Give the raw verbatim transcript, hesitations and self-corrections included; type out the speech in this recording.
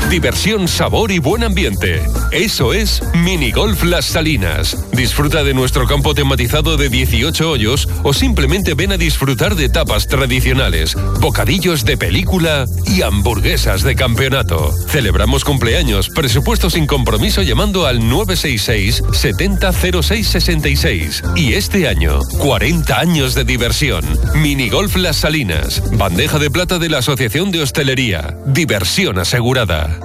Diversión, sabor y buen ambiente. Eso es Minigolf Las Salinas. Disfruta de nuestro campo tematizado de dieciocho hoyos o simplemente ven a disfrutar de tapas tradicionales, bocadillos de película y hamburguesas de campeonato. Celebramos cumpleaños, presupuesto sin compromiso llamando al nueve seis seis, setenta, cero seis sesenta y seis. Y este año, cuarenta años de diversión. Minigolf Las Salinas. Bandeja de plata de la Asociación de Hostelería. Diversión asegurada.